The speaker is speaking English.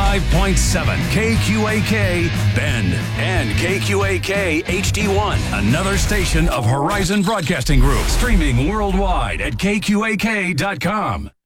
95.7 KQAK Bend and KQAK HD1, another station of Horizon Broadcasting Group, streaming worldwide at KQAK.com.